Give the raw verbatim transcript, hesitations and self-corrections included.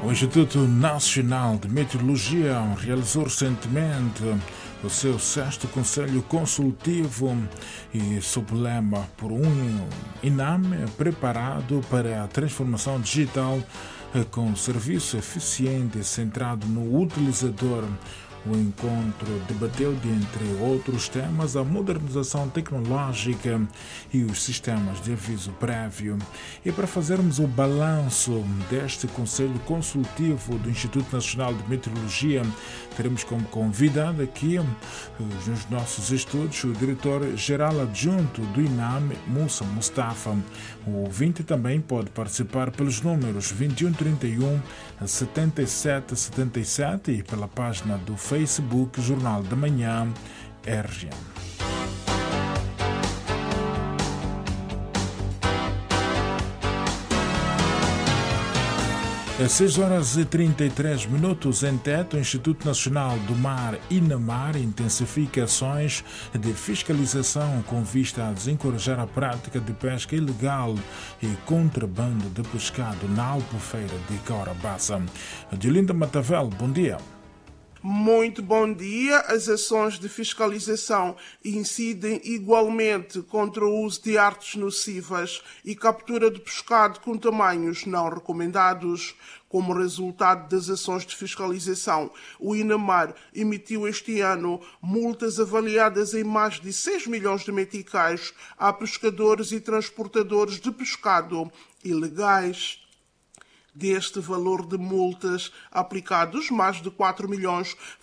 O Instituto Nacional de Meteorologia realizou recentemente o seu sexto Conselho Consultivo e sob o lema por um INAME preparado para a transformação digital com serviço eficiente centrado no utilizador. O encontro debateu, dentre outros temas, a modernização tecnológica e os sistemas de aviso prévio. E para fazermos o balanço deste Conselho Consultivo do Instituto Nacional de Meteorologia, teremos como convidado aqui, nos nossos estúdios, o diretor-geral adjunto do INAME, Moussa Mustafa. O ouvinte também pode participar pelos números vinte e um trinta e um, setenta e sete setenta e sete e pela página do Facebook Jornal da Manhã R G M. Às seis horas e trinta e três minutos em Tete, o Instituto Nacional do Mar, INAMAR, intensifica ações de fiscalização com vista a desencorajar a prática de pesca ilegal e contrabando de pescado na Albufeira de Caurabaça. Diolinda Matavel, bom dia. Muito bom dia. As ações de fiscalização incidem igualmente contra o uso de artes nocivas e captura de pescado com tamanhos não recomendados. Como resultado das ações de fiscalização, o INAMAR emitiu este ano multas avaliadas em mais de seis milhões de meticais a pescadores e transportadores de pescado ilegais. Deste valor de multas aplicados, mais de quatro milhões